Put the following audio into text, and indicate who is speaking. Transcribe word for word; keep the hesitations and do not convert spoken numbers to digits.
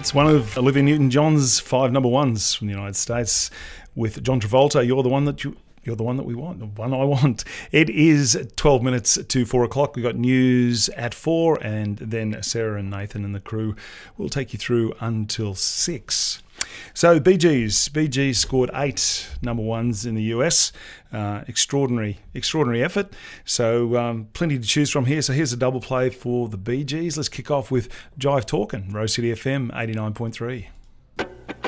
Speaker 1: It's one of Olivia Newton-John's five number ones from the United States with John Travolta. You're the one that you... You're the one that we want, the one I want. It is twelve minutes to four o'clock. We've got news at four, and then Sarah and Nathan and the crew will take you through until six. So Bee Gees. Bee Gees scored eight number ones in the U S. Uh, extraordinary, extraordinary effort. So um, plenty to choose from here. So here's a double play for the Bee Gees. Let's kick off with Jive Talkin', Rose City F M eighty-nine point three.